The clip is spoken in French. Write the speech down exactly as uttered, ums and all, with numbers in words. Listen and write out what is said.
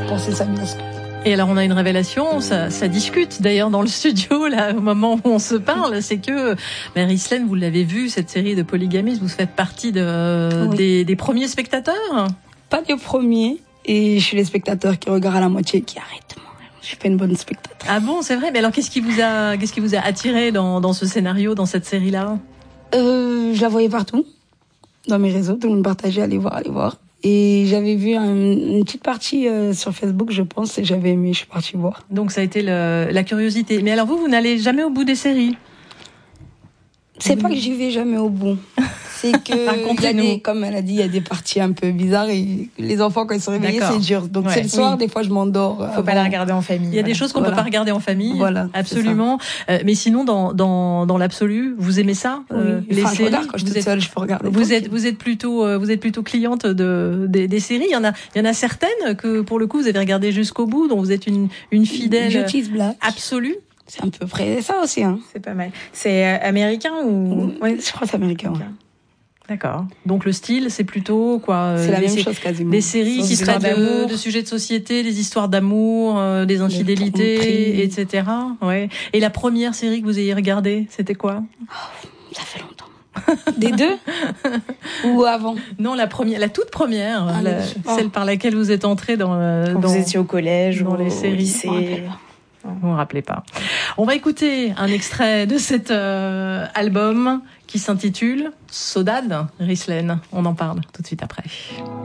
penser ça bien. Et alors on a une révélation, ça, ça discute d'ailleurs dans le studio là au moment où on se parle, c'est que ben, Rislaine, vous l'avez vu cette série de Polygamis, vous faites partie de, oui. des, des premiers spectateurs. Pas des premiers, et je suis les spectateurs qui regardent à la moitié et qui arrêtent. Je suis pas une bonne spectatrice. Ah bon, c'est vrai. Mais alors qu'est-ce qui vous a, qu'est-ce qui vous a attiré dans, dans ce scénario, dans cette série-là? euh, Je la voyais partout, dans mes réseaux, tout le monde partageait, allez voir, allez voir. Et j'avais vu un, une petite partie euh, sur Facebook, je pense, et j'avais aimé, je suis partie voir. Donc ça a été le, la curiosité. Mais alors vous, vous n'allez jamais au bout des séries? C'est mmh. pas que j'y vais jamais au bout. C'est que, y a des, comme elle a dit, il y a des parties un peu bizarres et les enfants, quand ils sont réveillés, c'est dur. Donc ouais. c'est le soir, oui. des fois, je m'endors. Faut avant. pas la regarder en famille. Il y a voilà. des choses qu'on voilà. peut pas regarder en famille. Voilà. Absolument. Euh, mais sinon, dans, dans, dans l'absolu, vous aimez ça? Oui. euh, Les enfin, séries. Je regarde quand je suis toute seule, je peux regarder. Vous êtes, vous êtes plutôt, euh, vous êtes plutôt cliente de, des, des séries. Il y en a, il y en a certaines que, pour le coup, vous avez regardé jusqu'au bout, dont vous êtes une, une fidèle. Jetis Black. Absolue. C'est à peu près ça aussi, hein. C'est pas mal. C'est euh, américain ou? Oui, je crois que c'est américain, ouais. D'accord. Donc le style, c'est plutôt quoi? C'est la même sé- chose quasiment. Des séries qui traitent de, de sujets de société, des histoires d'amour, euh, des infidélités, et cetera. Ouais. Et la première série que vous ayez regardée, c'était quoi? Oh, ça fait longtemps. Des deux ou avant? Non, la première, la toute première, ah, la, oh. celle par laquelle vous êtes entrée dans, dans vous étiez au collège, dans ou les séries. Lycée. Vous ne rappelez pas. On va écouter un extrait de cet euh, album qui s'intitule Saudade, Rislaine. On en parle tout de suite après.